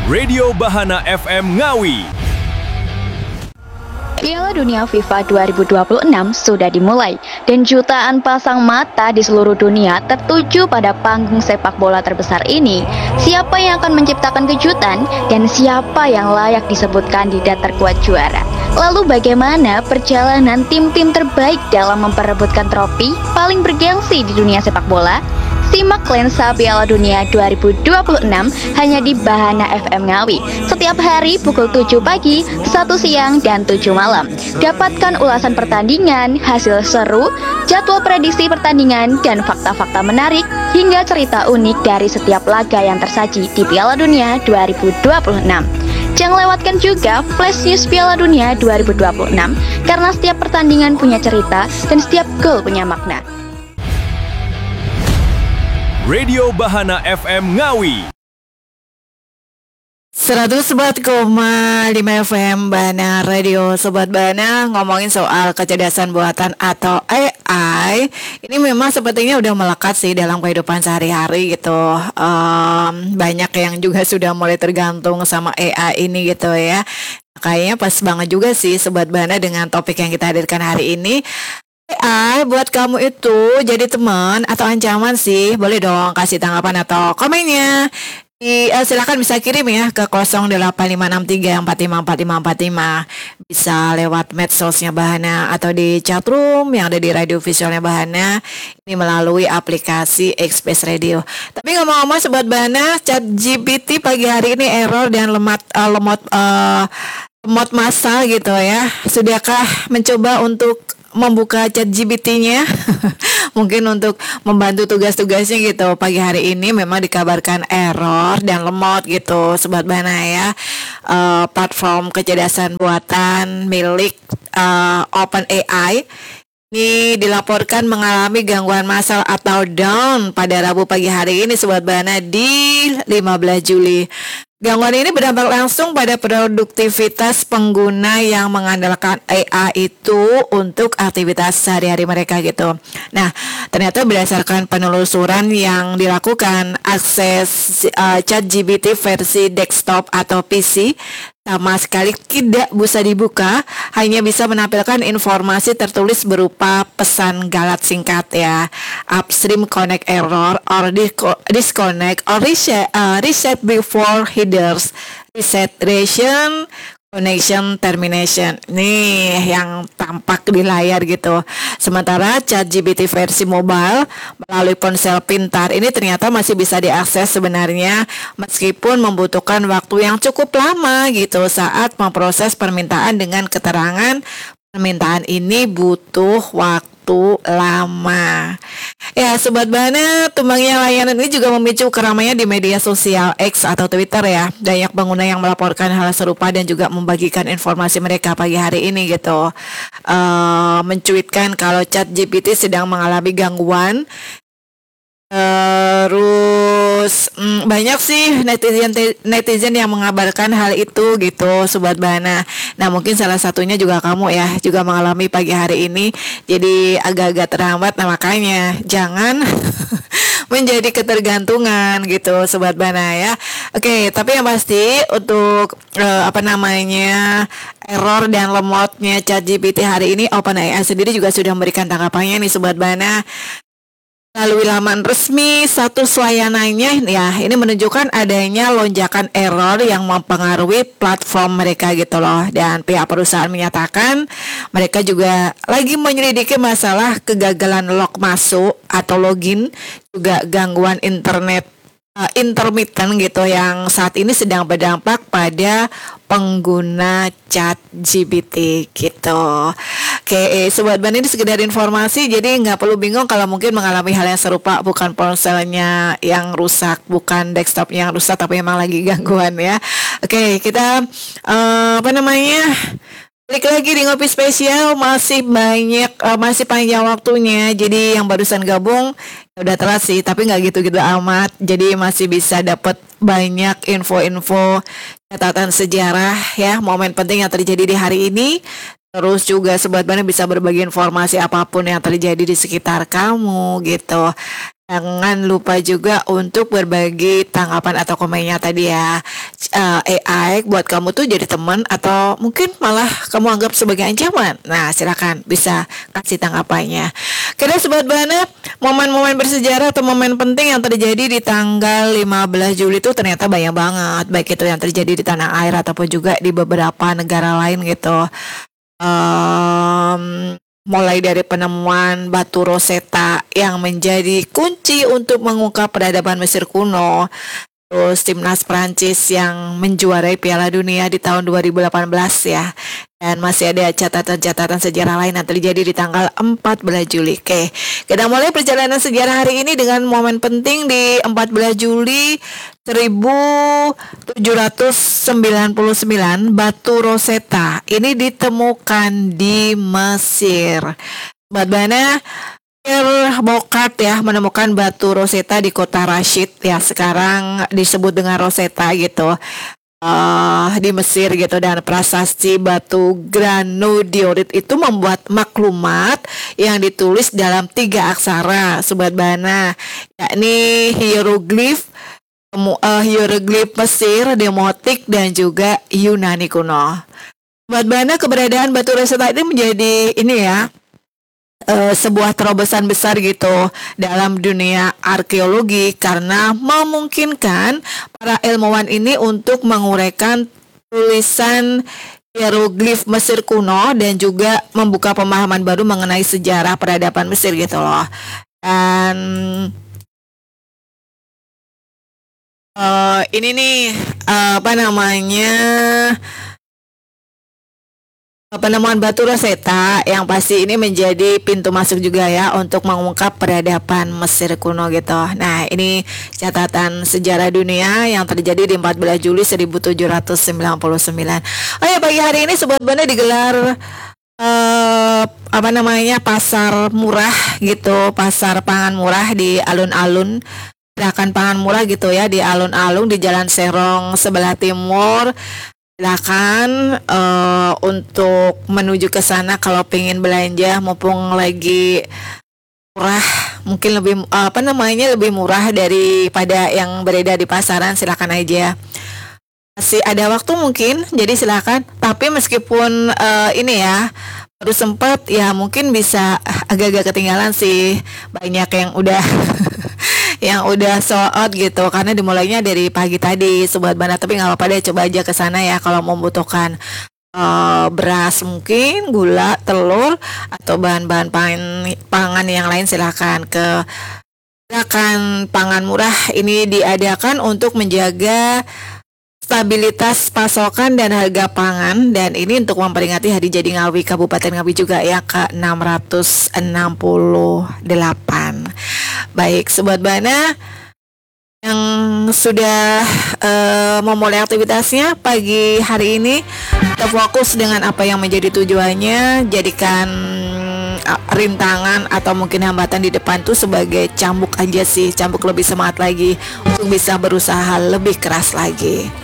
Radio Bahana FM Ngawi. Piala Dunia FIFA 2026 sudah dimulai dan jutaan pasang mata di seluruh dunia tertuju pada panggung sepak bola terbesar ini. Siapa yang akan menciptakan kejutan dan siapa yang layak disebut kandidat terkuat juara? Lalu bagaimana perjalanan tim-tim terbaik dalam memperebutkan trofi paling bergengsi di dunia sepak bola? Simak lensa Piala Dunia 2026 hanya di Bahana FM Ngawi setiap hari pukul 7 pagi, 1 siang, dan 7 malam. Dapatkan ulasan pertandingan, hasil seru, jadwal prediksi pertandingan, dan fakta-fakta menarik hingga cerita unik dari setiap laga yang tersaji di Piala Dunia 2026. Jangan lewatkan juga Flash News Piala Dunia 2026 karena setiap pertandingan punya cerita dan setiap gol punya makna. Radio Bahana FM Ngawi. 104,5 FM Bahana Radio. Sobat Bahana, ngomongin soal kecerdasan buatan atau AI, ini memang sepertinya udah melekat sih dalam kehidupan sehari-hari gitu. Banyak yang juga sudah mulai tergantung sama AI ini gitu ya. Kayaknya pas banget juga sih Sobat Bahana dengan topik yang kita hadirkan hari ini. AI buat kamu itu jadi teman atau ancaman sih? Boleh dong kasih tanggapan atau komennya. Silakan bisa kirim ya ke 085634545545. Bisa lewat medsosnya Bahana atau di chatroom yang ada di radio visualnya Bahana. Ini melalui aplikasi Express Radio. Tapi ngomong-ngomong Sobat Bahana, ChatGPT pagi hari ini error dan lemot masal gitu ya. Sudahkah mencoba untuk membuka ChatGPT-nya mungkin untuk membantu tugas-tugasnya gitu. Pagi hari ini memang dikabarkan error dan lemot gitu Sobat Bahana ya. Platform kecerdasan buatan milik OpenAI ini dilaporkan mengalami gangguan massal atau down pada Rabu pagi hari ini Sobat Bahana di 15 Juli. Gangguan ini berdampak langsung pada produktivitas pengguna yang mengandalkan AI itu untuk aktivitas sehari-hari mereka gitu. Nah, ternyata berdasarkan penelusuran yang dilakukan, akses ChatGPT versi desktop atau PC sama sekali tidak bisa dibuka, hanya bisa menampilkan informasi tertulis berupa pesan galat singkat ya. Upstream connect error or disconnect or reset before headers, reset ration, connection termination. Nih yang tampak di layar gitu. Sementara ChatGPT versi mobile melalui ponsel pintar ini ternyata masih bisa diakses sebenarnya meskipun membutuhkan waktu yang cukup lama gitu saat memproses permintaan dengan keterangan permintaan ini butuh waktu lama. Ya Sobat Bahana, tumbangnya layanan ini juga memicu keramaian di media sosial X atau Twitter ya. Banyak pengguna yang melaporkan hal serupa dan juga membagikan informasi mereka pagi hari ini gitu. Mencuitkan kalau ChatGPT sedang mengalami gangguan. Terus banyak sih netizen yang mengabarkan hal itu gitu Sobat Bahana. Nah mungkin salah satunya juga kamu ya, juga mengalami pagi hari ini. Jadi agak-agak terhambat. Nah makanya jangan menjadi ketergantungan gitu Sobat Bahana ya. Oke, tapi yang pasti untuk error dan lemotnya ChatGPT hari ini, OpenAI sendiri juga sudah memberikan tanggapannya nih Sobat Bahana. Melalui laman resmi status layanannya ya, ini menunjukkan adanya lonjakan error yang mempengaruhi platform mereka gitu loh. Dan pihak perusahaan menyatakan mereka juga lagi menyelidiki masalah kegagalan log masuk atau login, juga gangguan internet intermittent gitu yang saat ini sedang berdampak pada pengguna ChatGPT gitu. Oke, Sobat Bahana, ini sekedar informasi, jadi nggak perlu bingung kalau mungkin mengalami hal yang serupa, bukan ponselnya yang rusak, bukan desktopnya yang rusak, tapi memang lagi gangguan ya. Oke, kita balik lagi di Ngopi Spesial, masih panjang waktunya. Jadi yang barusan gabung udah telat sih, tapi nggak gitu-gitu amat. Jadi masih bisa dapat banyak info-info catatan sejarah ya, momen penting yang terjadi di hari ini. Terus juga Sobat Bahana bisa berbagi informasi apapun yang terjadi di sekitar kamu gitu. Jangan lupa juga untuk berbagi tanggapan atau komennya tadi ya. AI buat kamu tuh jadi teman atau mungkin malah kamu anggap sebagai ancaman? Nah, silakan bisa kasih tanggapannya. Kira Sobat Bahana, momen-momen bersejarah atau momen penting yang terjadi di tanggal 15 Juli itu ternyata banyak banget, baik itu yang terjadi di tanah air ataupun juga di beberapa negara lain gitu. Mulai dari penemuan batu Rosetta yang menjadi kunci untuk mengungkap peradaban Mesir kuno. Terus timnas Prancis yang menjuarai Piala Dunia di tahun 2018 ya. Dan masih ada catatan-catatan sejarah lain yang terjadi di tanggal 14 Juli. Oke, kita mulai perjalanan sejarah hari ini dengan momen penting di 14 Juli 1799. Batu Rosetta ini ditemukan di Mesir. Sobat Bahana, Bokat ya menemukan batu Rosetta di kota Rashid ya, sekarang disebut dengan Rosetta gitu, di Mesir gitu. Dan prasasti batu granodiorit itu membuat maklumat yang ditulis dalam 3 aksara, Sobat Bahana, yakni hieroglif Mesir, Demotik, dan juga Yunani kuno. Sobat Bahana, keberadaan batu Rosetta ini menjadi ini ya, sebuah terobosan besar gitu dalam dunia arkeologi karena memungkinkan para ilmuwan ini untuk menguraikan tulisan hieroglif Mesir kuno dan juga membuka pemahaman baru mengenai sejarah peradaban Mesir gitu loh. Dan ini nih penemuan batu Rosetta yang pasti ini menjadi pintu masuk juga ya untuk mengungkap peradaban Mesir kuno gitu. Nah, ini catatan sejarah dunia yang terjadi di 14 Juli 1799. Oh ya, pagi hari ini Sobat Bahana digelar pasar murah gitu, pasar pangan murah di alun-alun, gerakan pangan murah gitu ya, di alun-alun di Jalan Serong sebelah timur. Silakan untuk menuju ke sana kalau pengen belanja, mumpung lagi murah, mungkin lebih lebih murah daripada yang beredar di pasaran. Silakan aja, masih ada waktu mungkin, jadi silakan. Tapi meskipun ini ya baru sempat ya, mungkin bisa agak-agak ketinggalan sih, banyak yang udah yang udah sold out gitu karena dimulainya dari pagi tadi, Sobat Bahana. Tapi nggak apa-apa deh, coba aja ke sana ya kalau membutuhkan beras mungkin, gula, telur, atau bahan-bahan pangan yang lain. Silahkan ke gerakan pangan murah. Ini diadakan untuk menjaga stabilitas pasokan dan harga pangan, dan ini untuk memperingati Hari Jadi Ngawi Kabupaten Ngawi juga ya, ke 668. Baik Sobat Bahana yang sudah memulai aktivitasnya pagi hari ini, kita fokus dengan apa yang menjadi tujuannya. Jadikan rintangan atau mungkin hambatan di depan tuh sebagai cambuk aja sih, cambuk lebih semangat lagi untuk bisa berusaha lebih keras lagi.